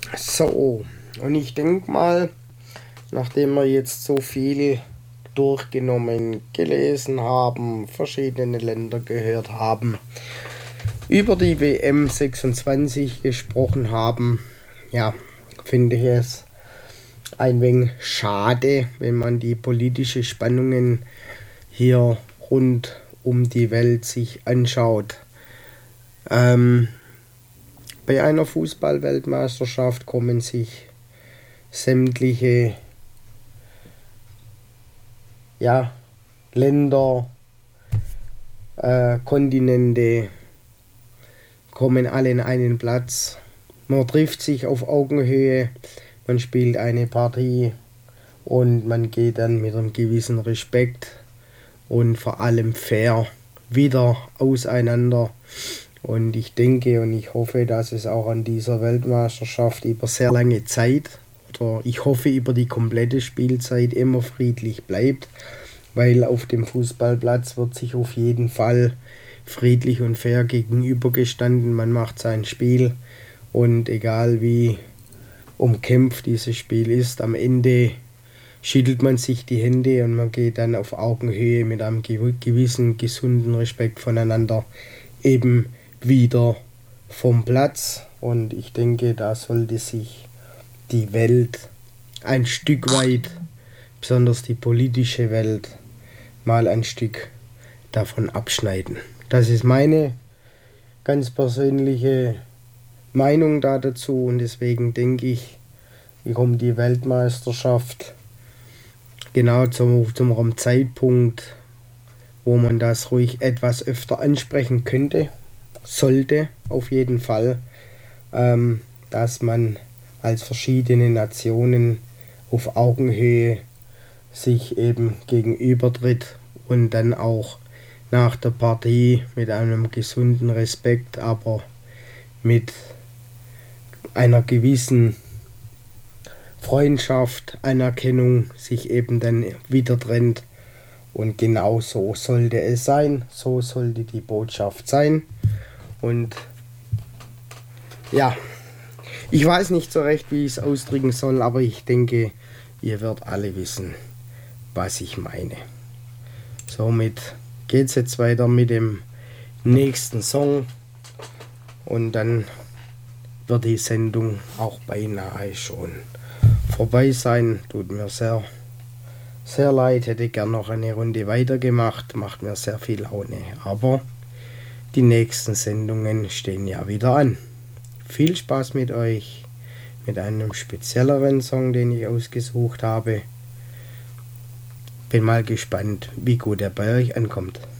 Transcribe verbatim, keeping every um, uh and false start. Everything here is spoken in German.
So, und ich denke mal, nachdem wir jetzt so viel durchgenommen, gelesen haben, verschiedene Länder gehört haben, über die W M sechsundzwanzig gesprochen haben, ja, finde ich es ein wenig schade, wenn man die politischen Spannungen hier rund um die Welt sich anschaut. Ähm, bei einer Fußball-Weltmeisterschaft kommen sich sämtliche ja, Länder, äh, Kontinente, kommen alle in einen Platz. Man trifft sich auf Augenhöhe, man spielt eine Partie und man geht dann mit einem gewissen Respekt und vor allem fair wieder auseinander. Und ich denke und ich hoffe, dass es auch an dieser Weltmeisterschaft über sehr lange Zeit, oder ich hoffe über die komplette Spielzeit, immer friedlich bleibt, weil auf dem Fußballplatz wird sich auf jeden Fall friedlich und fair gegenübergestanden. Man macht sein Spiel und egal wie umkämpft dieses Spiel ist, am Ende schüttelt man sich die Hände und man geht dann auf Augenhöhe mit einem gewissen gesunden Respekt voneinander eben wieder vom Platz. Und ich denke, da sollte sich die Welt ein Stück weit, besonders die politische Welt, mal ein Stück davon abschneiden. Das ist meine ganz persönliche Meinung da dazu und deswegen denke ich, ich komme die Weltmeisterschaft genau zum, zum Zeitpunkt, wo man das ruhig etwas öfter ansprechen könnte, sollte auf jeden Fall, ähm, dass man als verschiedene Nationen auf Augenhöhe sich eben gegenübertritt und dann auch nach der Partie mit einem gesunden Respekt, aber mit einer gewissen Freundschaft, Anerkennung sich eben dann wieder trennt. Und genau so sollte es sein, so sollte die Botschaft sein. Und ja, ich weiß nicht so recht, wie ich es ausdrücken soll, aber ich denke, ihr werdet alle wissen, was ich meine. Somit geht es jetzt weiter mit dem nächsten Song und dann wird die Sendung auch beinahe schon vorbei sein. Tut mir sehr, sehr leid, hätte gern noch eine Runde weitergemacht, macht mir sehr viel Laune, aber die nächsten Sendungen stehen ja wieder an. Viel Spaß mit euch, mit einem spezielleren Song, den ich ausgesucht habe. Bin mal gespannt, wie gut er bei euch ankommt.